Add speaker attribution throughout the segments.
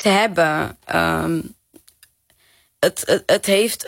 Speaker 1: hebben. Het heeft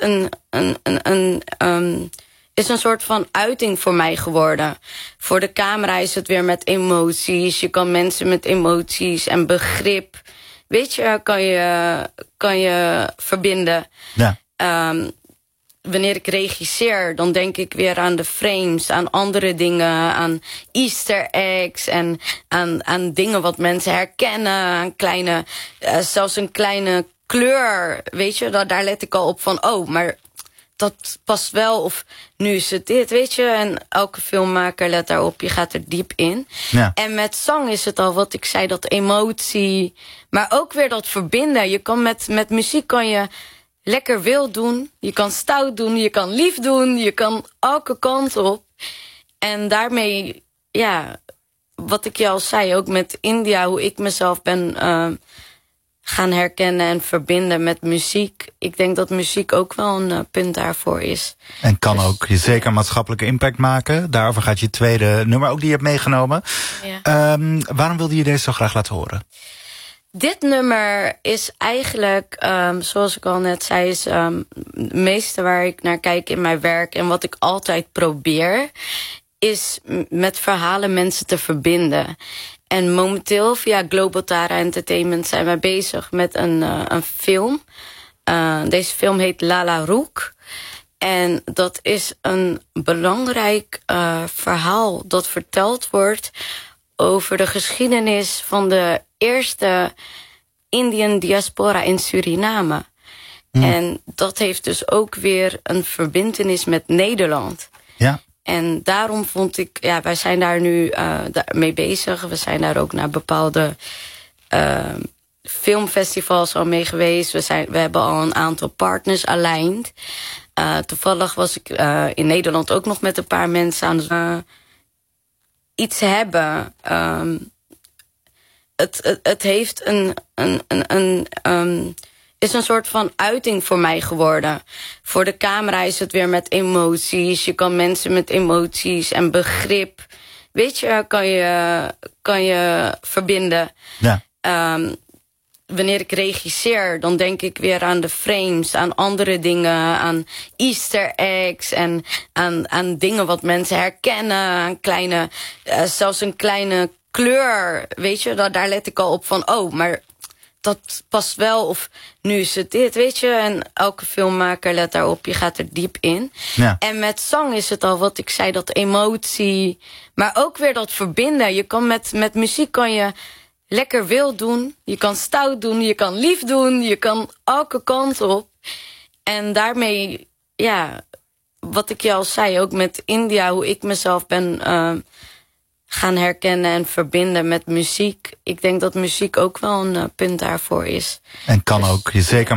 Speaker 1: is een soort van uiting voor mij geworden. Voor de camera is het weer met emoties. Je kan mensen met emoties en begrip, weet je, kan je verbinden.
Speaker 2: Ja.
Speaker 1: Wanneer ik regisseer, dan denk ik weer aan de frames, aan andere dingen, aan Easter eggs en aan dingen wat mensen herkennen, aan kleine, zelfs een kleine kleur, weet je, daar let ik al op van, oh, maar dat past wel, of nu is het dit, weet je. En elke filmmaker let daarop, je gaat er diep in.
Speaker 2: Ja.
Speaker 1: En met zang is het al wat ik zei, dat emotie, maar ook weer dat verbinden. Je kan met muziek kan je lekker wild doen, je kan stout doen, je kan lief doen, je kan elke kant op. En daarmee, ja, wat ik je al zei, ook met India, hoe ik mezelf ben gaan herkennen en verbinden met muziek. Ik denk dat muziek ook wel een punt daarvoor is.
Speaker 2: En kan dus ook je zeker maatschappelijke impact maken. Daarover gaat je tweede nummer ook die je hebt meegenomen. Ja. Waarom wilde je deze zo graag laten horen?
Speaker 1: Dit nummer is eigenlijk, zoals ik al net zei, is het meeste waar ik naar kijk in mijn werk en wat ik altijd probeer, is met verhalen mensen te verbinden. En momenteel via Global Tara Entertainment zijn wij bezig met een film. Deze film heet Lala Roek. En dat is een belangrijk verhaal dat verteld wordt over de geschiedenis van de eerste Indian diaspora in Suriname. En dat heeft dus ook weer een verbintenis met Nederland.
Speaker 2: Ja.
Speaker 1: En daarom vond ik, ja, wij zijn daar nu mee bezig. We zijn daar ook naar bepaalde filmfestivals al mee geweest. We hebben al een aantal partners aligned. Toevallig was ik in Nederland ook nog met een paar mensen aan het iets hebben. Het heeft is een soort van uiting voor mij geworden. Voor de camera is het weer met emoties. Je kan mensen met emoties en begrip, weet je, kan je verbinden.
Speaker 2: Ja.
Speaker 1: Wanneer ik regisseer, dan denk ik weer aan de frames, aan andere dingen, aan Easter eggs en aan dingen wat mensen herkennen, aan kleine, zelfs een kleine kleur, weet je, daar let ik al op van, oh, maar dat past wel, of nu is het dit, weet je. En elke filmmaker let daarop, je gaat er diep in.
Speaker 2: Ja.
Speaker 1: En met zang is het al wat ik zei, dat emotie, maar ook weer dat verbinden. Je kan met muziek kan je lekker wild doen, je kan stout doen, je kan lief doen, je kan elke kant op. En daarmee, ja, wat ik je al zei, ook met India, hoe ik mezelf ben gaan herkennen en verbinden met muziek. Ik denk dat muziek ook wel een punt daarvoor is.
Speaker 2: En kan dus ook je zeker